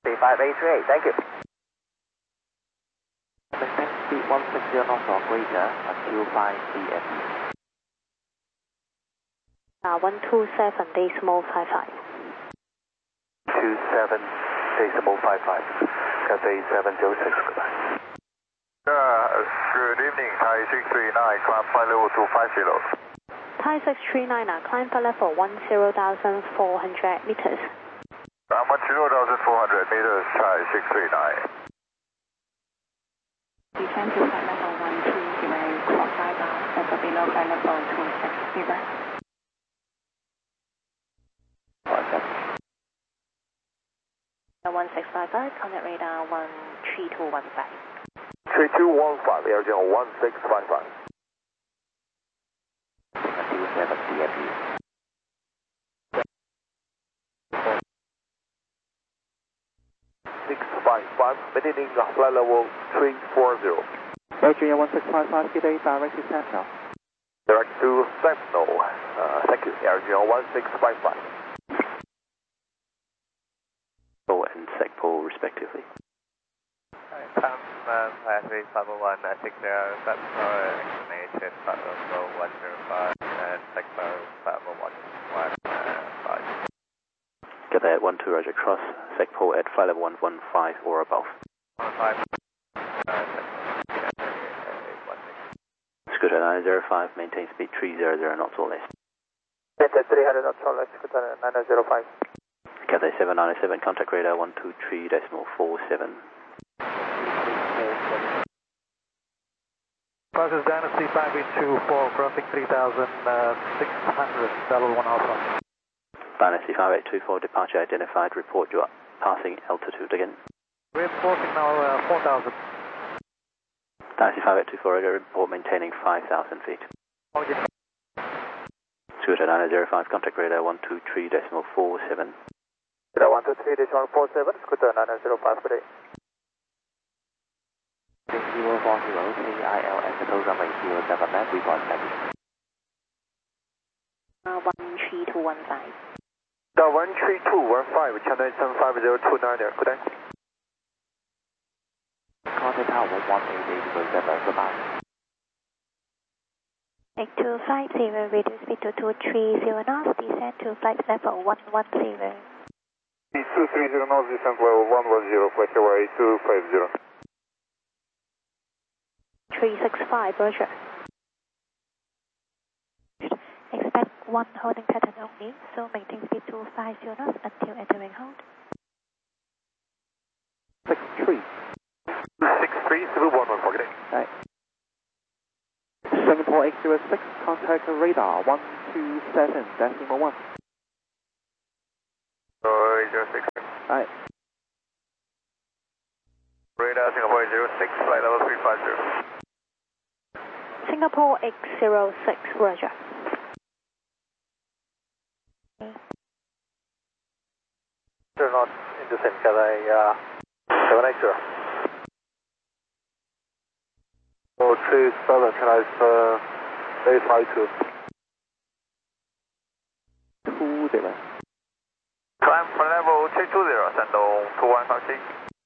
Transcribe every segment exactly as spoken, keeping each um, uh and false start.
three five eight three eight, thank you. Maintain speed one six zero knots or greater until five P M. Uh, one two seven decimal five five. two seven decimal five five. Cathay seven zero six, goodbye. Uh, good evening, Thai six three nine, climb flight level two five zero. Thai six three nine, uh, climb flight level one zero thousand four hundred meters. I'm at zero thousand four hundred meters, Thai six three nine. Descend to flight level one two zero, cross five hours, at the below flight level two six zero. one six five five, contact radar one three two one five. three two one five, Air Channel one six five five. Until seven P M. six five five, maintaining flight level three four zero. Air Channel one six five five, good day, direct to Sentinel. Direct to Sentinel. Uh, thank you, Air Channel one six five five. And SECPOL respectively. Come, uh, three five one, I think they are Sentinel estimated flight level one zero five and Sentinel flight level one one five. Get that one two, Roger, cross SECPOL at flight level one one five or above. one five. Scooter nine zero five, maintain speed three hundred knots or less. three hundred knots or less, Scooter nine zero five. Cathay seven nine seven, contact radar one two three decimal four seven. Process Dynasty five eight two four, crossing three thousand six hundred, level one alpha. Dynasty five eight two four, departure identified, report you are passing altitude again. Reinforcing now uh, four thousand. Dynasty five eight two four, report maintaining five thousand feet. Okay. Scooter nine zero five, contact radar one two three decimal four seven. one two three decimal four seven, Scooter nine zero five, good day. zero four zero, K I L S, program eight zero seven, map, report package. Uh, one three two one five. The one three two one five, Channel seven five zero two nine there, good day. Contact tower one one eight eight zero seven, goodbye. eight two five zero, reduce speed to two three zero knots, descend to flight level one one zero. two three zero knots, descent level one one zero, flight level eight two five zero. three six five, Roger. Expect one holding pattern only, so maintain speed to five zero knots until entering hold. six three. six three zero one one four, good day. Right. Singapore eight zero six, contact radar one two seven decimal one. Oh, eight zero six. Right. Radar Singapore eight zero six, flight level three five zero. Singapore eight zero six, Roger. They're not in the same Cathay uh, seven eight zero. Oh, three seven, can I uh, eight five two? two zero. Climb for level three two zero, send on two one five six.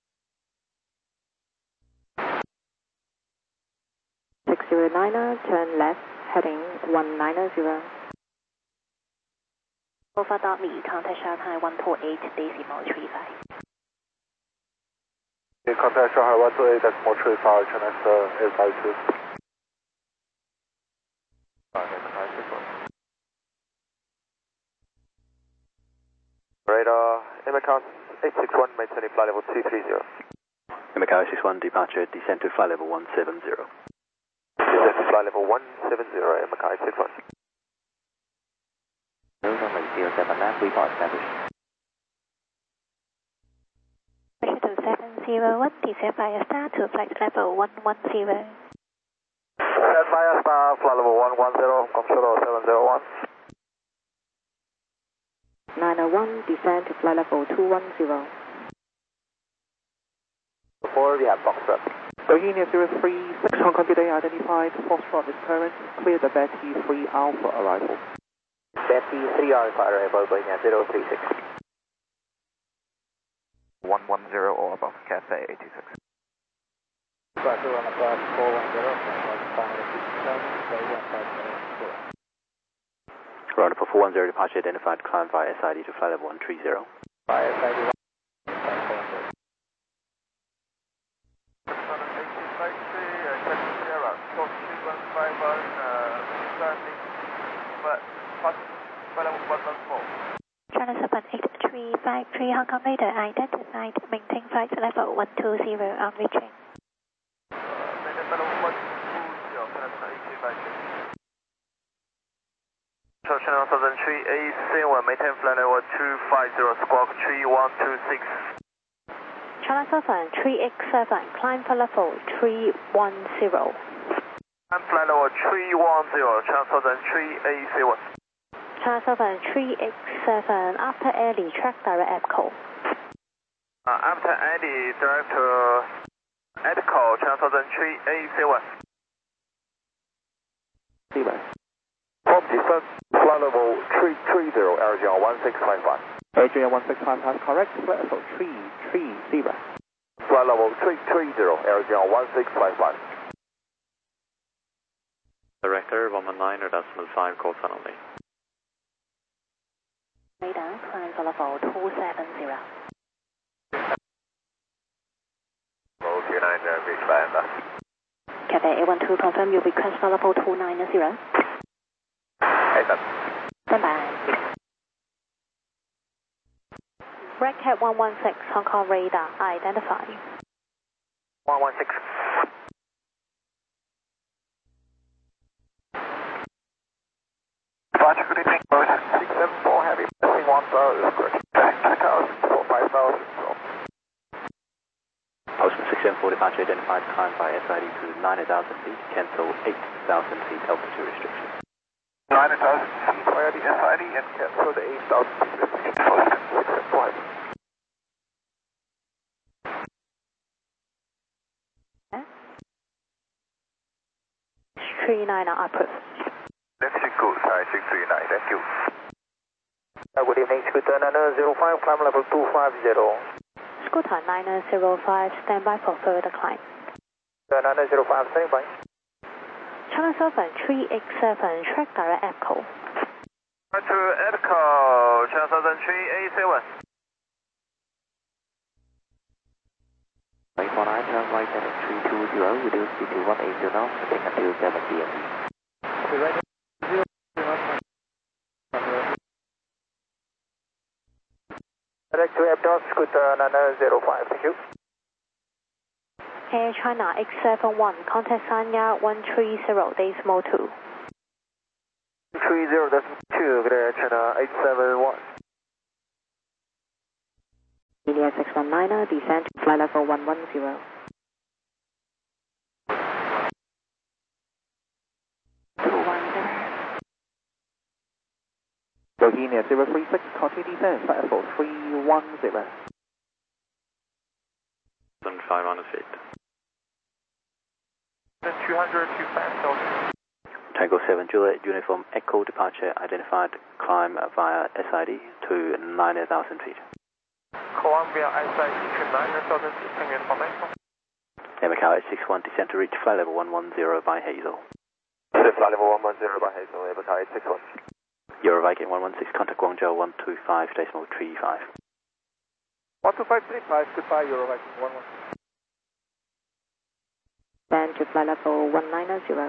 six zero niner, turn left, heading one nine zero. Alpha dot me, contact Shanghai one two eight decimal three five. Contact Shanghai one two eight decimal three five, Channel eight five two. Radar, Imacon eight six one, maintaining flight level two three zero. Imacon eight six one, departure, descend to flight level one seven zero. Descend to flight level one seven zero, Imacon eight six one. Program eight zero seven, map, report established. Pressure to seven zero one, descend via star to flight level one one zero. Descend via star, flight level one one zero, control seven zero one. nine oh one, descend to flight level two one zero. Before we have box up. Bohemia zero three six, Hong Kong today identified, Foxtrot is current, clear the Betty three Alpha arrival. Betty three Alpha arrival, Bohemia zero three six. one one zero or above, Cathay eighty-six. Roger, on above four one zero, five Ground for four one zero, departure identified, climb via S I D to flight level one three zero. Via S I D one. China seven eight three five three Hong Kong radar identified, maintain flight level one two zero on reaching. China seven three eight seven, maintain flight level two five zero, squawk three one two six. China seven three eight seven, climb for level three one zero. Climb flight level three one zero, China seven three eight seven. China seven three eight seven, after Eddie, track direct echo. Uh, after Eddie, direct to Echo, China seven three eight seven. Zero. From descent, flight level three three zero, Aerogen one six five five. Adrian one six five five, correct, flight level three three zero. Flight level three three zero, Aerogen one six five five. Director, one one nine or decimal five, call sign only. Radar, climb for level two seven zero. Level two nine zero, reach Lambda. Cathay eight one two, confirm you request for level two nine zero. Heads up. Stand by. Red Cat one one six, Hong Kong radar, identify. one one six. Departure, good evening, Ocean six seven four, heavy, passing one thousand, correct. two thousand, four five thousand, so. Postman six seven four, departure identified, climb via S I D to nine thousand feet, cancel eight thousand feet altitude restriction. nine thousand feet via the S I D and cancel the eight thousand feet restriction for six seven four. three nine are approved. That's good, sorry, six three nine, thank you. Uh, good evening, Scooter nine zero five, climb level two five zero. Scooter nine zero five, stand by for further climb. Uh, nine zero five, standing by. China seven three eight seven, track direct echo. To Echo, China seven three eight seven. Right one nine, turn right at three two zero, reduce speed to one eight zero knots, setting until seven P M. Okay, right. Zero, zero, direct to Abdos, Scooter nine zero five, thank you. Air China eight seven one, contact Sanya one three zero, decimal two. three zero, decimal two, good Air China eight seven one. India six one nine, descent, flight level one one zero. two one zero. Bohemia zero three six, continue descent, flight level three one zero. five hundred feet. two hundred to five thousand. Tango seven, Juliet, uniform Echo, departure identified, climb via S I D to nine thousand feet. Columbia S I D to nine thousand feet, can you inform Echo? Macau eight six one, descent to reach flight level one one zero by Hazel. Flight level one one zero by Hazel, Macau eight six one. Euro Viking one one six, contact Guangzhou one two five, decimal three five. one two five three five, goodbye, Euro Viking one one. Then to flight level one nine zero.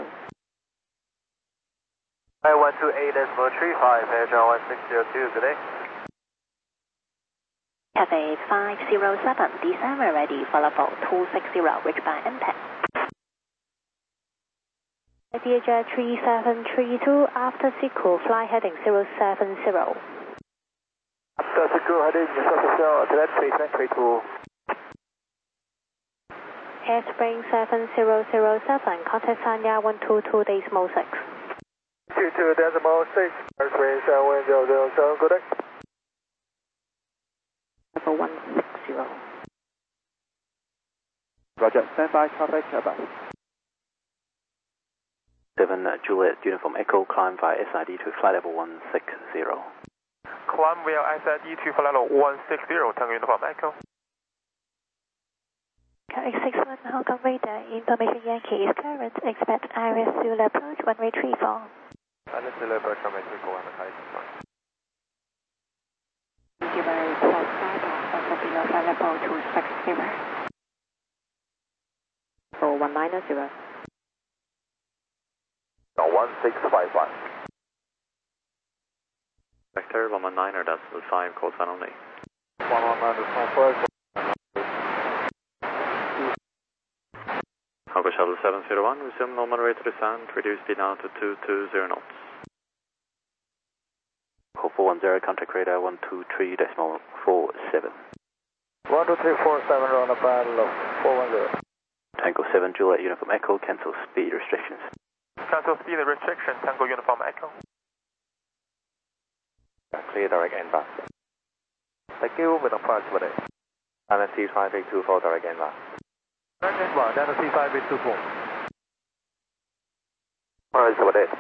one two eight decimal three five, Air John one six zero two, good day. Cathay five zero seven, descent ready for level two six zero, reach by impact. D H three seven three two, after Siku, fly heading zero seven zero. After Siku, heading zero seven zero, direct three three two. Airspring seven zero zero seven, contact Sanya one two two, decimal six. two two decimal six, Airspring seven zero zero seven, good day. Level one six zero. Roger, stand by, traffic above. seven, Juliet, uniform Echo, climb via S I D to flight level one six zero. Columbia S I D to flight level one six zero, Tango uniform Echo. departure X six one Hong Kong radar, information Yankee is current, expect Iris Zulu approach one way three four. Iris Zulu approach one way three four, one high January cross Skybar, also below flight level two six zero. For one nine zero. one six five one. Vector one one nine or decimal five, call sign only. one one nine is confirmed. Cargo Shuttle seven zero one, resume normal rate to descent, reduce speed now to two two zero knots. Call four one zero, contact radar one two three decimal four seven. one two three four seven, on a battle of four one zero. Tango seven, Juliet Uniform Echo, cancel speed restrictions. Cancel speed restriction, Tango Uniform Echo. Clear direct inbound. Thank you, with approach for it. N S C five eight two four, direct inbound. Direct inbound, N S C five eight two four. Alright, for it.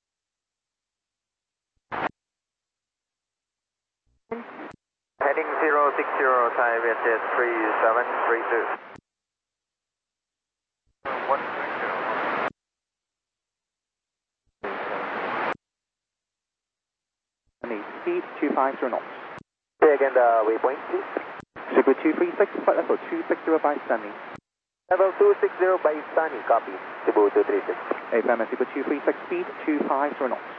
Heading zero six zero, Thai Vietjet three seven three two. one three zero. Speed two five zero knots. Say again the waypoint, please. Super two three six, flight level two six zero by Sunny. Level two six zero by Sunny, copy. Cebu two three six. A F M Super two three six, speed two five zero knots.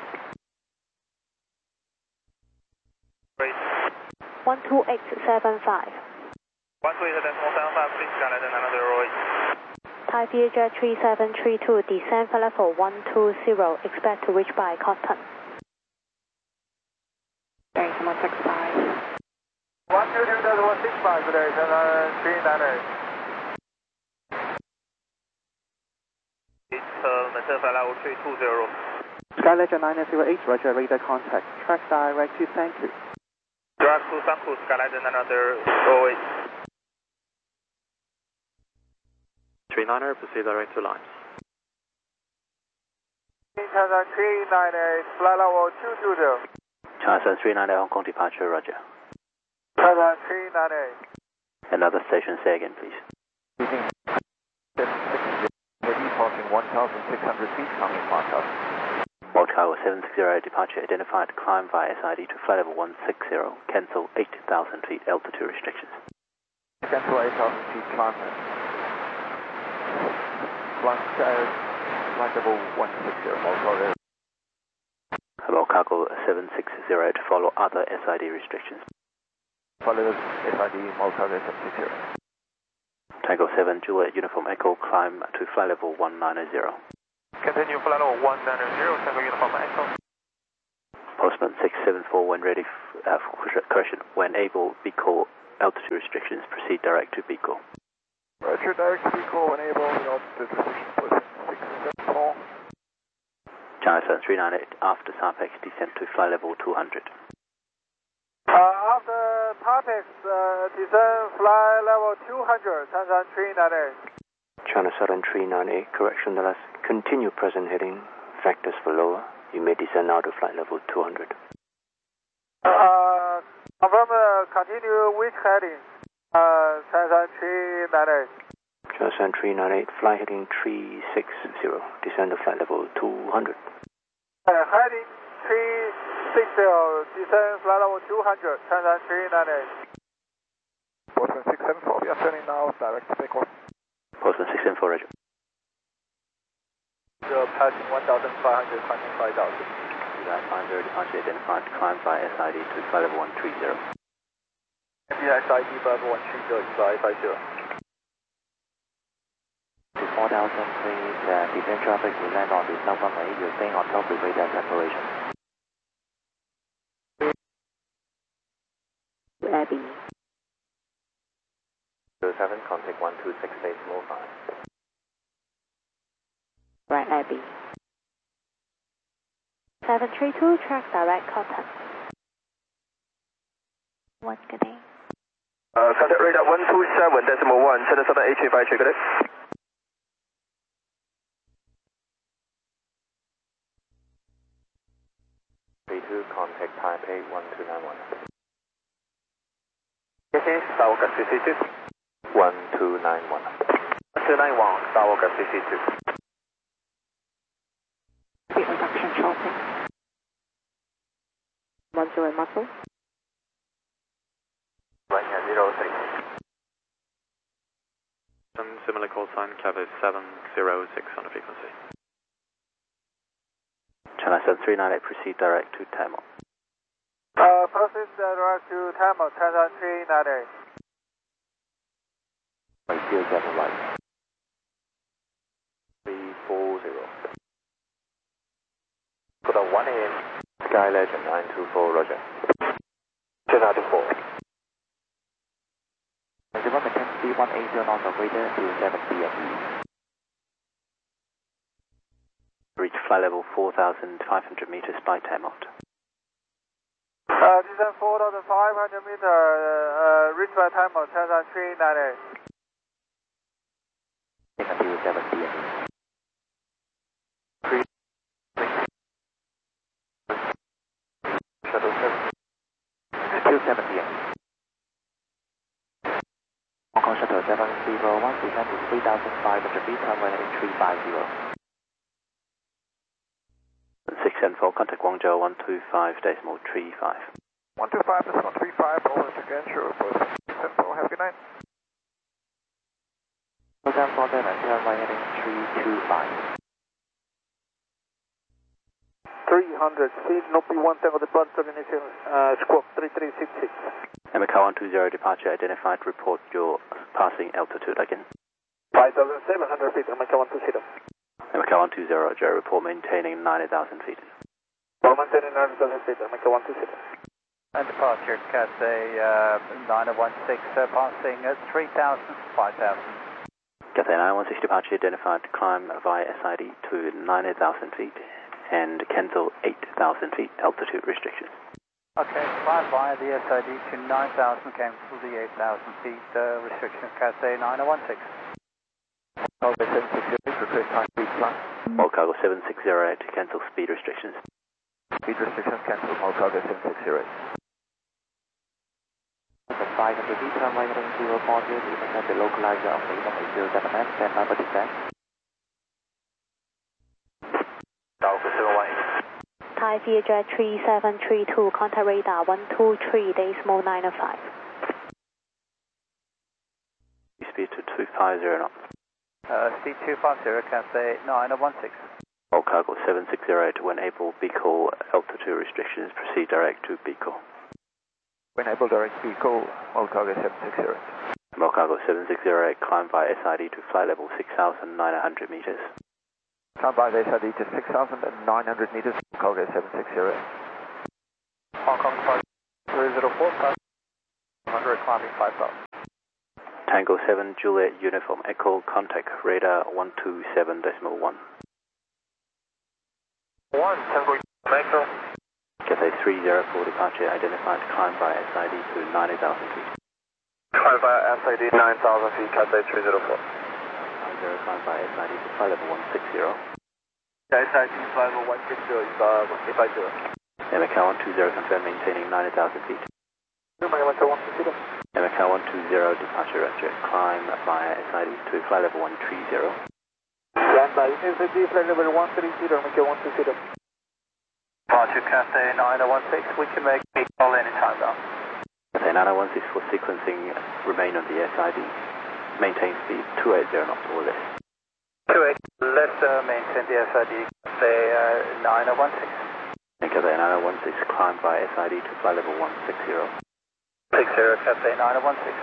Great. one two eight seven five. one two eight seven five, please skyline another zero eight. Thai Vietjet three seven three two, descend flight level one two zero, expect to reach by Cotton. Decimal six five. one two two decimal six five, today, three nine eight. It's uh, maintain flight level three two zero. Skyledger nine zero eight, roger, radar contact. Track direct to thank you. Drag to Sanku, skyline another zero eight. three niner, proceed direct to lines. three nine eight, flight level two two zero. China three nine eight, Hong Kong departure, roger. three nine eight. Another station, say again, please. Departing one thousand six hundred feet, coming Moscow. Moscow seven six zero, departure identified, climb via S I D to flight level one six zero, cancel eight thousand feet altitude restrictions. Cancel eight thousand feet, climb. Flight, uh, flight level one six zero, Moscow. Hello, cargo seven six zero to follow other S I D restrictions. Follow S I D, Moscow seven six zero. Tango seven, Juliet Uniform Echo, climb to flight level one nine zero. Continue flight level one nine zero, Tango Uniform Echo. Postman six seven four, when ready, uh, for correction, when able, Bico altitude restrictions, proceed direct to Bico. Roger, direct to Bico, when able, altitude restrictions, Postman six seven four. China three nine eight, after Sarpex, descent to flight level two hundred. Uh, after Tartex, uh, descend flight level two hundred, China three nine eight. China Southern three nine eight, correction, the last, continue present heading, factors for lower, you may descend now to flight level two hundred. Uh, confirm, uh, continue which heading? Uh, China three nine eight. China three nine eight, flight heading three six zero, descend to flight level two hundred. Uh, heading three six zero, descend flight level two hundred, China three nine eight. Postman six seven four, we are turning now, direct to takeoff. Postman six seven four, roger. You're passing one thousand five hundred, climbing five thousand. five zero, departure identified, climb by S I D to flight level one three zero. S I D level one three zero, flight five zero. To four thousand, please, uh, descend traffic will land on the south runway. You're staying on top with radar separation. Abby. zero seven, contact one two six eight, move five. Right, Abby. seven three two, track direct Cotton. One, good day. Uh, contact radar one two seven decimal one, China Southern eight three five, good day. three two, contact Taipei one two nine one. Okay, South Galaxy three two. one two nine one. two nine one, Skywalker C C two. Speed reduction shortly. one zero muscle. Right here, zero three. Some similar call sign, Cabo seven zero six on the frequency. China seven three nine eight, proceed direct to Tamil. Uh, proceed direct to Tamil, China three nine eight. Right, zero seven right. three four zero. Good on one A M. Sky Legend nine two four, roger. two ninety-four. Zero maintain speed one eighty knots or greater to seven P M E. Reach flight level four thousand five hundred meters by Tamil. Uh, descend four thousand five hundred meters, uh, reach by Tamil, China three nine eight. Until seven P M E. Shuttle seven. Still seven P M E. Hong Kong Shuttle seven zero one, descend to three thousand five hundred meters, runway three five zero. six seven four, contact Guangzhou one two five decimal three five. one two five decimal three five, over again, sure, six seven four, have a good night. Program for them and runway heading three two five. three hundred feet, no P one tango departure initial, uh, squawk three three six six. M C A one two zero departure identified, report your passing altitude again. five thousand seven hundred feet, M C A one two zero. M C A one two zero, Joe, report maintaining ninety thousand feet. Well, maintaining ninety thousand feet, M C A one two zero. And departure, Cathay uh, nine one six, uh, passing at three thousand, five thousand. Cathay nine one six departure identified, climb via S I D to ninety thousand feet and cancel eight thousand feet altitude restrictions. Okay, climb via the S I D to nine thousand, cancel the eight thousand feet uh, restriction, Cathay nine one six. Cargo seven six zero, request high speed flight. All cargo seven six zero eight to cancel speed restrictions. Speed restrictions cancelled, all cargo seven six zero eight. five hundred feet, runway heading zero four zero, intercept the localizer of the eight zero seven M, stand by for descent. Dalco seven one eight. Thai Vietjet three seven three two, contact radar one two three decimal nine five. Speed to two five zero knots. Uh, C two five zero, Cathay nine one six. All cargo seven six zero eight, when able, B C O altitude restrictions, proceed direct to B C O. When able, direct B C O, all cargo seven six zero eight. All cargo seven six zero eight, climb via S I D to flight level six thousand nine hundred meters. Climb by the S I D to six thousand nine hundred meters, cargo seven six zero eight. Hong Kong five three zero four, one hundred, climbing five thousand. Tango seven Juliet Uniform Echo, contact radar one two seven decimal one. one, Tango Echo. Cathay three zero four departure identified, climb by S I D to ninety thousand feet. Climb via S I D nine thousand feet, Cathay three zero four. nine zero, climb by S I D to flight level one six zero. S I D flight level one six zero, uh, if I do it. M C A one two zero confirm maintaining ninety thousand feet. M C A one two zero. M C A one two zero departure roger, climb via S I D to flight level one three zero. Stand by S I D flight level one three zero, M C A one two zero. Departure Cathay nine one six, we can make a call anytime now. Cathay nine one six for sequencing, remain on the S I D. Maintain speed two eighty knots or less. two eight, let's uh, maintain the S I D, Cathay uh, nine one six. And Cathay nine one six, climb via S I D to flight level one six zero. six zero, Cathay nine one six.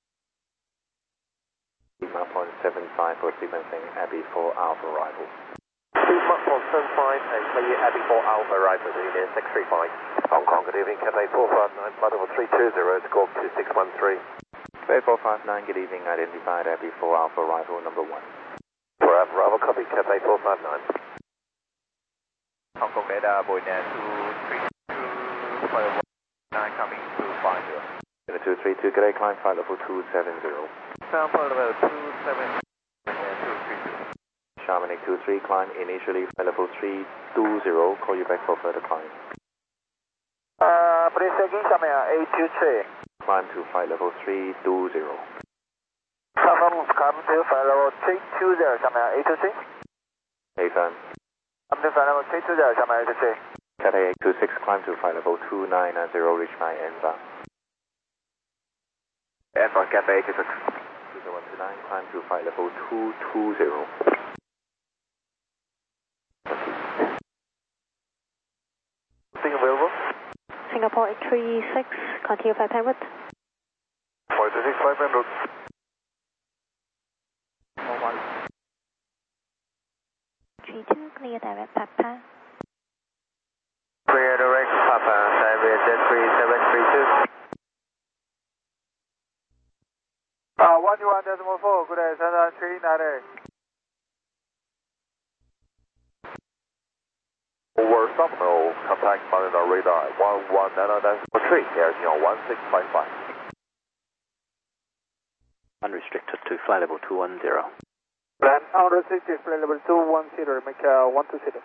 Lima point seven five for sequencing, Abbey four Alpha arrival. Lima point seven five and clear Abbey four Alpha arrival, India six three five. Hong Kong, good evening, Cathay four five nine, flight level three two zero, squawk two six one three. Cathay four five nine, good evening, identified Abbey four Alpha arrival number one. four Alpha arrival, copy, Cathay four five nine. Hong Kong radar, Boeing two three two, flight level nine coming to five zero. two three two, Cathay climb flight level two seven zero. Sound flight level two seven two three two. Chamonix two three, climb initially flight level three two zero, call you back for further climb. Uh, prosegui, Chamonix eight two three. Climb to flight level three two zero. Papa Normal carbon two, flight level three two zero, 下面 A two C。 A firm. Carbon two, flight level three two zero, 下面 A two C。 Cathay eight two six, climb to flight level two nine nine zero, reach my N-bar. N-bar, Cathay eight two six. two one two nine, climb to flight level two two zero. Thing available. Singapore eight three six, continue flight time width. four two six, five hundred. one. three two, clear direct Papa. Clear direct Papa, Siberian three seven three two. Uh, one one decimal four, good day, Santa three ninety. Over Subno, contact monitor radar one one nine decimal three, air one six five five. Unrestricted to flight level two one zero. Plan unrestricted, flight level two one zero, make uh, one two zero.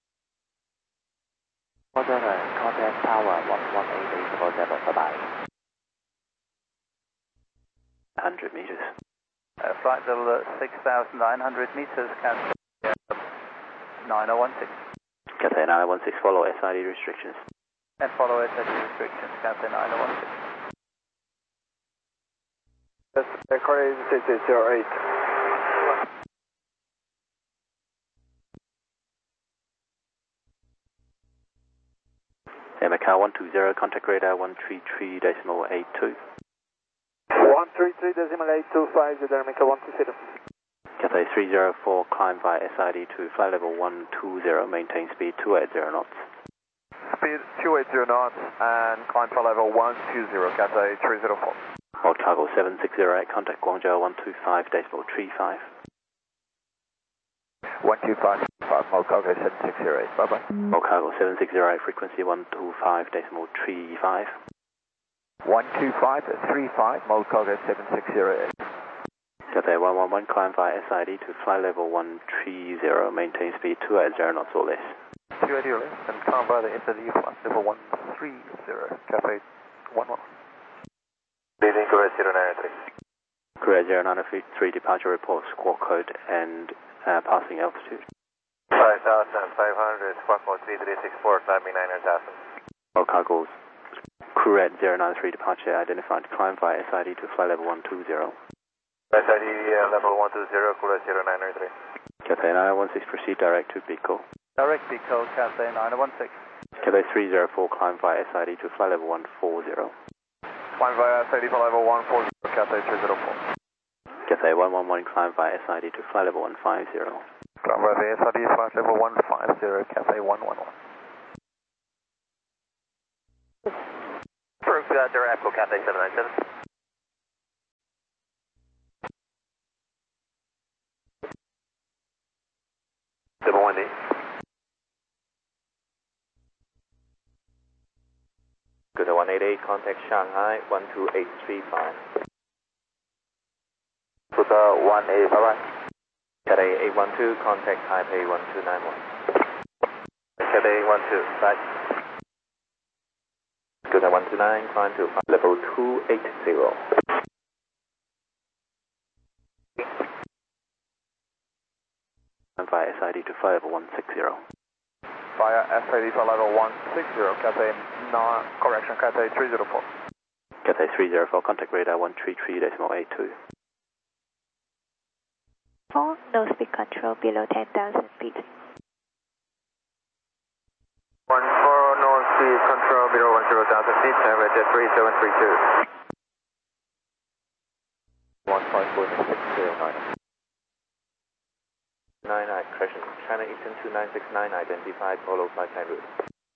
Order contact tower one one eight decimal seven, bye-bye. one hundred meters. Uh, flight level at six thousand nine hundred meters, cancel nine oh one six. Cathay nine one six, follow S I D restrictions. And follow S I D restrictions, cancel nine oh one six. That's the correct six zero eight. Air Macau one two zero, contact radar one three three decimal eight two. one three three decimal eight two five, Dynamica one two zero. Cathay three zero four, climb via S I D to flight level one two zero, maintain speed two eighty knots. Speed two eighty knots and climb for level one two zero, Cathay three zero four. Hold cargo seven six zero eight, contact Guangzhou one two five decimal three five. one two five, hold cargo seven six zero eight, bye bye. Hold cargo seven six zero eight, frequency one two five decimal three five. one two five three five, mode cargo seven six zero eight. Cathay one one one, climb via S I D to flight level one three zero, maintain speed two eighty knots or less. two eighty less and climb via the S I D flight level one three zero, Cathay one one. Leading Korea zero nine three. Korea zero nine three, departure report, squawk code and uh, passing altitude. five thousand five hundred, squawk code three three six four, climbing nine thousand. All cargoes, Korea zero nine three, departure identified, climb via S I D to flight level one two zero. S I D uh, level one two zero, Korea zero nine three. Cathay nine one six, proceed direct to Pico. Direct Pico, Cathay nine one six. Cathay three zero four, climb via S I D to flight level one four zero. Climb via S I D for level one four zero, Cathay three zero four. Cathay one one one, climb via S I D to flight level one five zero. Climb via the S I D flight level one five zero, Cathay one one one. Approved, uh, direct Echo, Cathay seven nine seven. seven one eight. Good one eight eight, contact Shanghai one two eight three five. Good uh, one eight, bye bye. Cathay eight one two, contact Taipei one two nine one. Cathay eight one two, bye. Good one two nine, climb to flight level two eight zero. And via S I D to flight level one six zero. Via S I D for level one six zero, Cathay nine, correction, Cathay three zero four. Cathay three zero four, contact radar one three three decimal eight two. four, no speed control below ten thousand feet. one four, no speed control below one zero thousand feet, Siberian three seven three two. one five four six zero nine. nine nine, correction, China Eastern two nine six nine, identified, follow flight time route.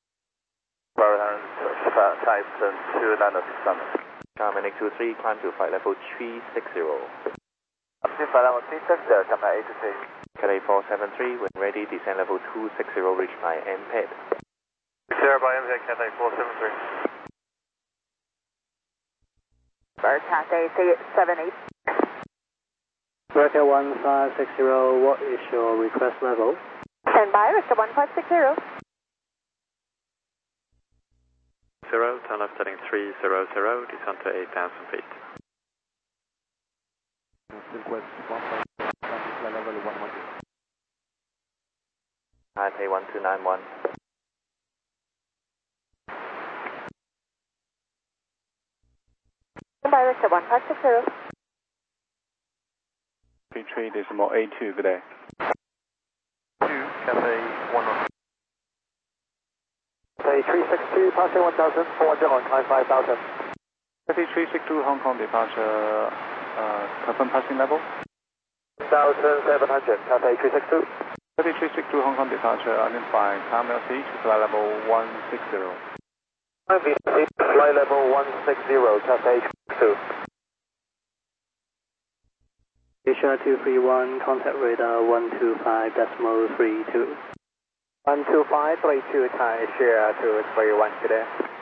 Type two nine six seven. Charman eight two three, climb to flight level three six zero. Flight level three six zero, China eight two three. Cathay four seven three, when ready, descend level two six zero, reach by M P E D. Zero by M P E D, Cathay four seven three. For Cathay seven eight. Rocket one five six zero, what is your request level? Stand by, Rocket one five six zero. Zero, turn left heading three zero zero, descend to eight thousand feet. request one five flight level one one zero. Taipei one two nine one. Director one five six zero. P three decimal A two, good day. two, Cathay one one. Cathay three six two, passing one thousand four hundred on climb five thousand. Cathay three six two Hong Kong departure, uh, confirm passing level. one thousand seven hundred, Cathay three six two. Cathay three six two Hong Kong departure, identify climb L C to flight level one six zero. Flight level one six zero, Cathay three six two. Asia two three one, contact radar one two five decimal three two. one two five three two, Thai Asia two three one, good day.